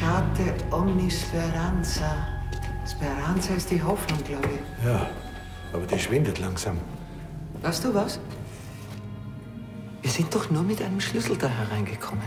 Aetate omnis speranza. Speranza ist die Hoffnung, glaube ich. Ja, aber die schwindet langsam. Weißt du was? Wir sind doch nur mit einem Schlüssel da hereingekommen.